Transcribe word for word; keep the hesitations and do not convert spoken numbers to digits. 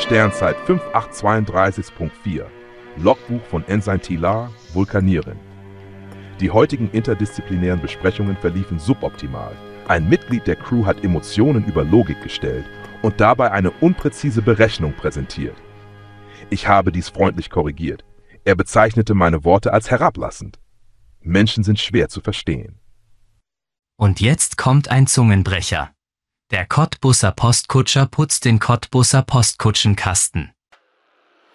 Sternzeit fünf acht zweiunddreißig Punkt vier. Logbuch von Ensign Tilar, Vulkanierin. Die heutigen interdisziplinären Besprechungen verliefen suboptimal. Ein Mitglied der Crew hat Emotionen über Logik gestellt und dabei eine unpräzise Berechnung präsentiert. Ich habe dies freundlich korrigiert. Er bezeichnete meine Worte als herablassend. Menschen sind schwer zu verstehen. Und jetzt kommt ein Zungenbrecher. Der Cottbuser Postkutscher putzt den Cottbuser Postkutschenkasten.